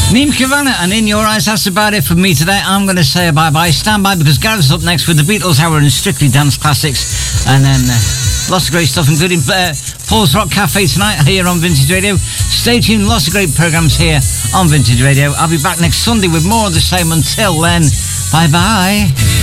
Neem Kavanagh and In Your Eyes. That's about it for me today. I'm going to say bye-bye. Stand by because Gareth's up next with the Beatles Hour and Strictly Dance Classics. And then lots of great stuff, including Paul's Rock Cafe tonight here on Vintage Radio. Stay tuned. Lots of great programmes here on Vintage Radio. I'll be back next Sunday with more of the same. Until then, bye-bye.